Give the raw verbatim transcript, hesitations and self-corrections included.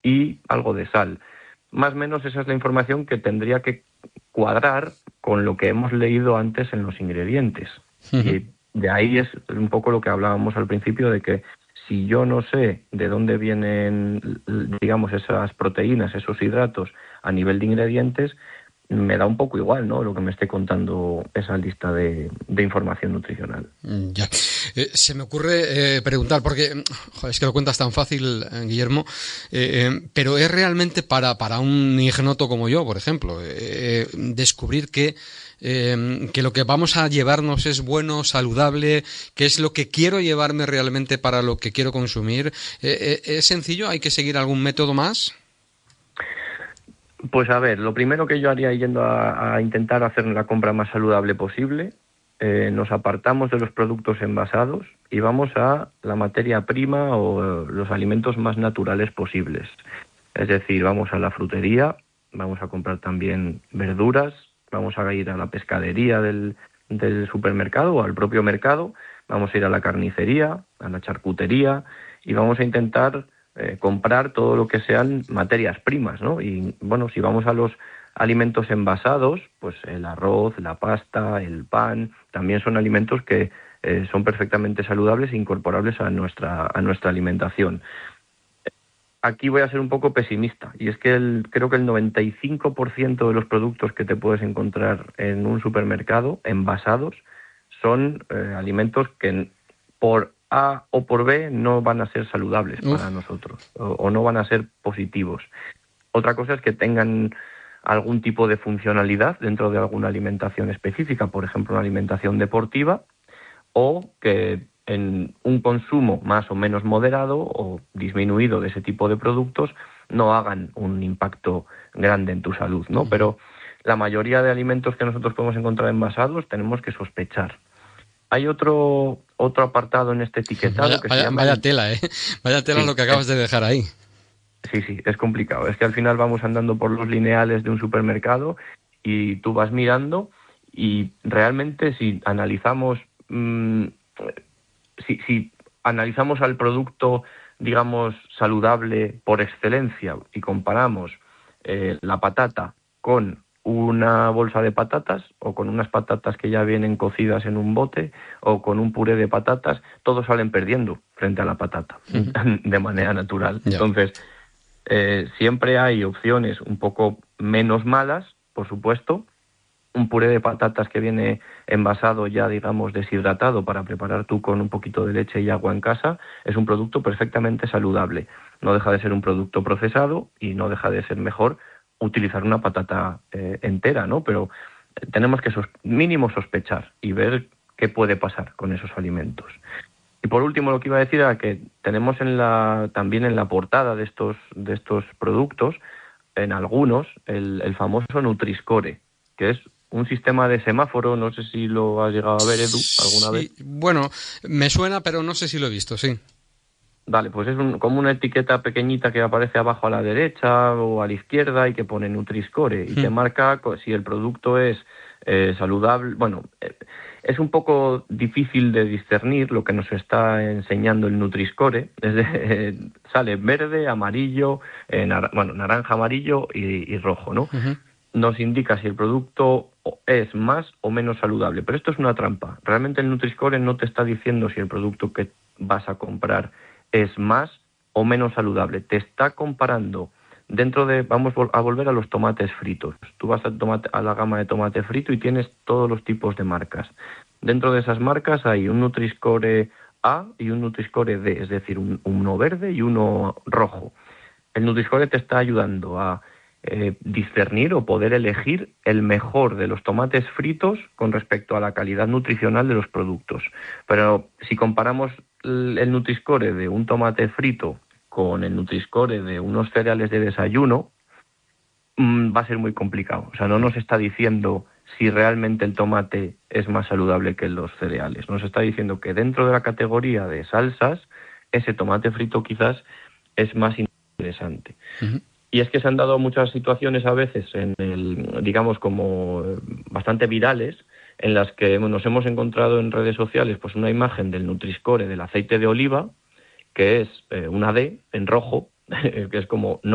y algo de sal. Más o menos esa es la información que tendría que cuadrar con lo que hemos leído antes en los ingredientes. Uh-huh. Y de ahí es un poco lo que hablábamos al principio, de que si yo no sé de dónde vienen, digamos, esas proteínas, esos hidratos a nivel de ingredientes, me da un poco igual, ¿no?, lo que me esté contando esa lista de, de información nutricional. Ya. Eh, se me ocurre eh, preguntar, porque joder, es que lo cuentas tan fácil, eh, Guillermo, eh, eh, pero es realmente para, para un ignoto como yo, por ejemplo, eh, descubrir que, eh, que lo que vamos a llevarnos es bueno, saludable, que es lo que quiero llevarme realmente para lo que quiero consumir. Eh, eh, ¿Es sencillo? ¿Hay que seguir algún método más? Pues a ver, lo primero que yo haría yendo a, a intentar hacer la compra más saludable posible, eh, nos apartamos de los productos envasados y vamos a la materia prima o los alimentos más naturales posibles. Es decir, vamos a la frutería, vamos a comprar también verduras, vamos a ir a la pescadería del, del supermercado o al propio mercado, vamos a ir a la carnicería, a la charcutería y vamos a intentar Eh, comprar todo lo que sean materias primas, ¿no? Y bueno, si vamos a los alimentos envasados, pues el arroz, la pasta, el pan, también son alimentos que eh, son perfectamente saludables e incorporables a nuestra, a nuestra alimentación. Aquí voy a ser un poco pesimista, y es que el, creo que el noventa y cinco por ciento de los productos que te puedes encontrar en un supermercado envasados son eh, alimentos que por A o por B no van a ser saludables Uf. para nosotros o, o no van a ser positivos. Otra cosa es que tengan algún tipo de funcionalidad dentro de alguna alimentación específica, por ejemplo una alimentación deportiva, o que en un consumo más o menos moderado o disminuido de ese tipo de productos no hagan un impacto grande en tu salud, ¿no? Uh-huh. Pero la mayoría de alimentos que nosotros podemos encontrar envasados tenemos que sospechar. Hay otro otro apartado en este etiquetado vaya, que vaya, se llama... Vaya tela, ¿eh? Vaya tela sí, lo que acabas es, de dejar ahí. Sí, sí, es complicado. Es que al final vamos andando por los lineales de un supermercado y tú vas mirando y realmente si analizamos mmm, si, si analizamos al producto, digamos, saludable por excelencia y comparamos eh, la patata con una bolsa de patatas o con unas patatas que ya vienen cocidas en un bote o con un puré de patatas, todos salen perdiendo frente a la patata uh-huh. de manera natural. Yeah. Entonces, eh, siempre hay opciones un poco menos malas, por supuesto. Un puré de patatas que viene envasado ya, digamos, deshidratado para preparar tú con un poquito de leche y agua en casa, es un producto perfectamente saludable. No deja de ser un producto procesado y no deja de ser mejor utilizar una patata eh, entera, ¿no? Pero tenemos que sos- mínimo sospechar y ver qué puede pasar con esos alimentos. Y por último, lo que iba a decir era que tenemos en la, también en la portada de estos, de estos productos, en algunos, el, el famoso Nutri-Score, que es un sistema de semáforo, no sé si lo has llegado a ver, Edu, alguna sí, vez. Bueno, me suena, pero no sé si lo he visto, sí. Vale, pues es un, como una etiqueta pequeñita que aparece abajo a la derecha o a la izquierda y que pone Nutri-Score y hmm. te marca si el producto es eh, saludable. Bueno, eh, es un poco difícil de discernir lo que nos está enseñando el Nutri-Score. Es de, eh, sale verde, amarillo, eh, nar- bueno, naranja, amarillo y, y rojo, ¿no? Uh-huh. Nos indica si el producto es más o menos saludable. Pero esto es una trampa. Realmente el Nutri-Score no te está diciendo si el producto que vas a comprar es más o menos saludable. Te está comparando dentro de... Vamos a volver a los tomates fritos. Tú vas a, tomate, a la gama de tomate frito y tienes todos los tipos de marcas. Dentro de esas marcas hay un Nutri-Score A y un Nutri-Score D, es decir, un, uno verde y uno rojo. El Nutri-Score te está ayudando a eh, discernir o poder elegir el mejor de los tomates fritos con respecto a la calidad nutricional de los productos. Pero si comparamos el, el Nutri-Score de un tomate frito con el Nutri-Score de unos cereales de desayuno, mmm, va a ser muy complicado. O sea, no nos está diciendo si realmente el tomate es más saludable que los cereales. Nos está diciendo que dentro de la categoría de salsas, ese tomate frito quizás es más interesante. Uh-huh. Y es que se han dado muchas situaciones a veces, en el, digamos, como bastante virales, en las que nos hemos encontrado en redes sociales pues una imagen del Nutri-Score del aceite de oliva, que es eh, una D en rojo, que es como... No